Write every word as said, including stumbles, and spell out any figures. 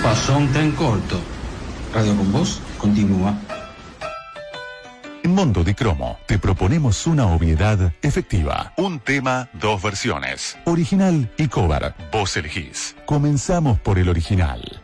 Pasó un tren corto. Radio con Voz continúa. En Mondo di Cromo te proponemos una obviedad efectiva. Un tema, dos versiones. Original y cover. Vos elegís. Comenzamos por el original.